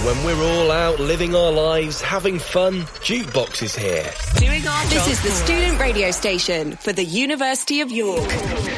When we're all out living our lives, having fun, Jukebox is here. Doing our job. This is the student radio station for the University of York.